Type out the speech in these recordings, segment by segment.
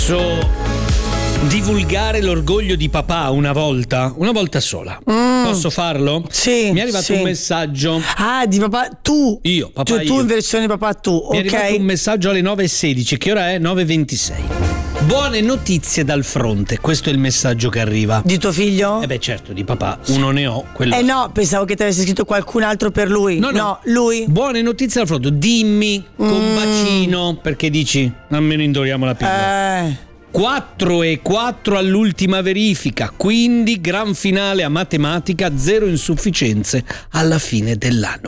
divulgare l'orgoglio di papà una volta sola. Posso farlo? Sì. Mi è arrivato un messaggio. Ah, di papà tu? Io, papà cioè, tu io. in versione papà tu, Mi è arrivato un messaggio alle 9:16, che ora è 9:26. Buone notizie dal fronte, questo è il messaggio che arriva. Di tuo figlio? Certo, di papà, uno ne ho, quello. No, pensavo che ti avesse scritto qualcun altro per lui. No, lui. Buone notizie dal fronte, dimmi con bacino, perché dici, almeno indoriamo la pillola. 4-4 all'ultima verifica, quindi gran finale a matematica, 0 insufficienze alla fine dell'anno.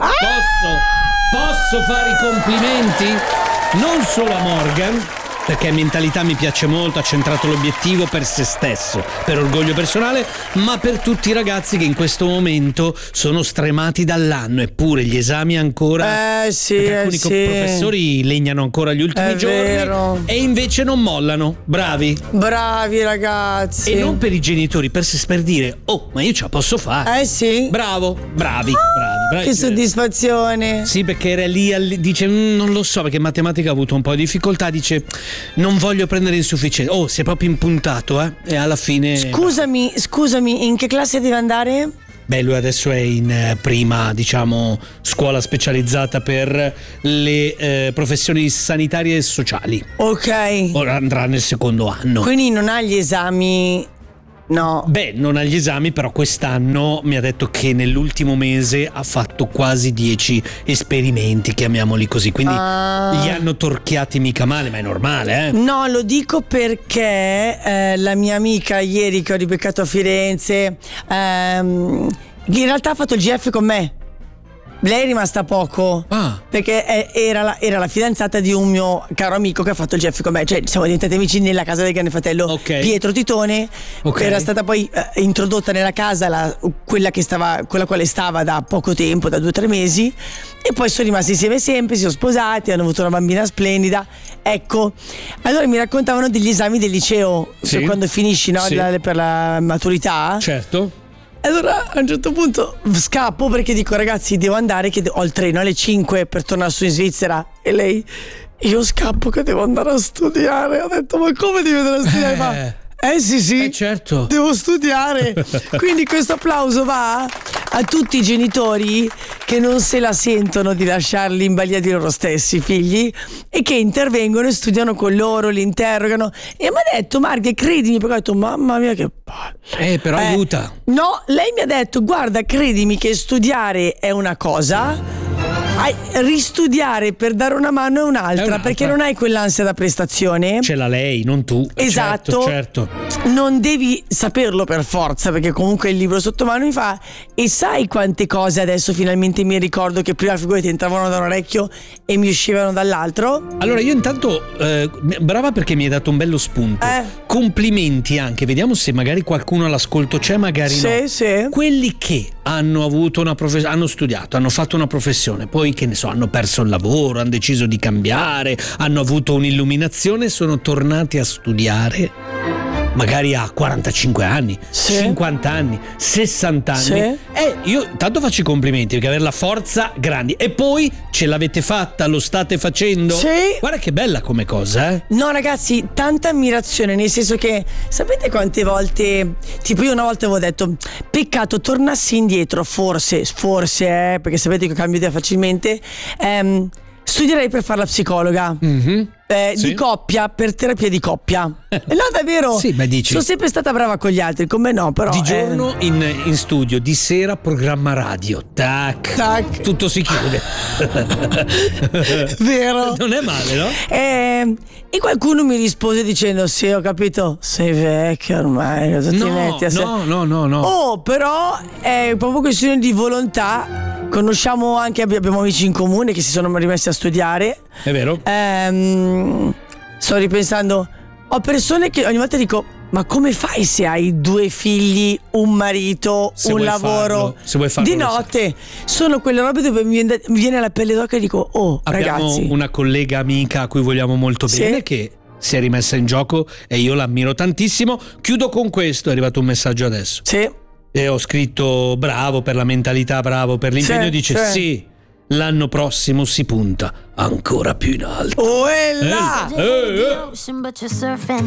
Posso fare i complimenti non solo a Morgan, perché mentalità mi piace molto, ha centrato l'obiettivo per se stesso, per orgoglio personale, ma per tutti i ragazzi che in questo momento sono stremati dall'anno, eppure gli esami ancora perché alcuni professori legnano ancora gli ultimi giorni, vero. E invece non mollano. Bravi ragazzi. E non per i genitori, per dire ma io ce la posso fare. Sì. Bravi. Che soddisfazione. Sì, perché era lì, dice non lo so, perché in matematica ha avuto un po' di difficoltà, dice non voglio prendere insufficienza. Si è proprio impuntato, e alla fine. Scusami, in che classe deve andare? Lui adesso è in prima, scuola specializzata per le professioni sanitarie e sociali. Ok. Ora andrà nel secondo anno. Quindi non ha gli esami. No. Non ha gli esami, però quest'anno mi ha detto che nell'ultimo mese ha fatto quasi 10 esperimenti, chiamiamoli così, quindi gli hanno torchiati mica male, ma è normale, No, lo dico perché la mia amica ieri che ho ribeccato a Firenze in realtà ha fatto il GF con me. Lei è rimasta poco perché era la fidanzata di un mio caro amico che ha fatto il GF con me, cioè siamo diventati amici nella casa del grande fratello Pietro Titone. Era stata poi introdotta nella casa quella con la quale stava da poco tempo, da 2 o 3 mesi, e poi sono rimasti insieme sempre, si sono sposati, hanno avuto una bambina splendida. Ecco, allora mi raccontavano degli esami del liceo, cioè quando finisci per la maturità. Certo. Allora a un certo punto scappo perché dico ragazzi devo andare, che ho il treno alle 5 per tornare su in Svizzera, e lei, io scappo che devo andare a studiare. Ho detto ma come devi andare a studiare? Sì, certo, devo studiare. Quindi questo applauso va a tutti i genitori che non se la sentono di lasciarli in balia di loro stessi figli, e che intervengono e studiano con loro, li interrogano. E mi ha detto Marghe, credimi, perché ho detto mamma mia che palle. Però aiuta. No, lei mi ha detto guarda, credimi che studiare è una cosa, ristudiare per dare una mano è un'altra, perché non hai quell'ansia da prestazione. Ce l'ha lei, non tu. Esatto. Certo. Non devi saperlo per forza, perché comunque il libro sotto mano mi fa. E sai quante cose adesso finalmente mi ricordo che prima figurati entravano da un orecchio e mi uscivano dall'altro. Allora io intanto brava, perché mi hai dato un bello spunto. Complimenti anche, vediamo se magari qualcuno all'ascolto c'è, magari no. Sì. Quelli che hanno avuto hanno studiato, hanno fatto una professione, poi che ne so, hanno perso il lavoro, hanno deciso di cambiare, hanno avuto un'illuminazione, sono tornati a studiare magari a 45 anni, 50 anni, 60 anni. Io tanto faccio i complimenti, perché avere la forza grandi, e poi ce l'avete fatta, lo state facendo. Guarda che bella come cosa, No ragazzi, tanta ammirazione, nel senso che sapete quante volte, tipo io una volta avevo detto peccato tornassi indietro, forse perché sapete che cambio idea facilmente, studierei per fare la psicologa. Di coppia, per terapia di coppia. No, davvero? Sì, ma dici. Sono sempre stata brava con gli altri, con me no, però. Di giorno in studio, di sera programma radio. Tac. Tutto si chiude. Vero? Non è male, no? E qualcuno mi rispose dicendo sì, ho capito, sei vecchio ormai, cosa ti metti a No. Però è proprio questione di volontà. Conosciamo anche, abbiamo amici in comune che si sono rimessi a studiare. È vero? Sto ripensando, ho persone che ogni volta dico ma come fai se hai 2 figli, un marito, un lavoro se vuoi farlo, di notte? Sono quelle robe dove mi viene la pelle d'oca e dico abbiamo ragazzi, una collega amica a cui vogliamo molto bene, che si è rimessa in gioco e io l'ammiro tantissimo. Chiudo con questo, è arrivato un messaggio adesso. E ho scritto bravo per la mentalità, bravo per l'impegno. Dice sì, l'anno prossimo si punta ancora più in alto.